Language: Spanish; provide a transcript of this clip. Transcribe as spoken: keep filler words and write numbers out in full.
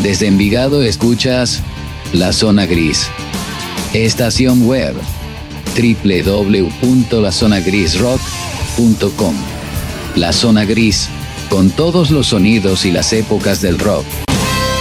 Desde Envigado escuchas La Zona Gris. Estación web doble u doble u doble u punto la zona gris rock punto com. La Zona Gris, con todos los sonidos y las épocas del rock.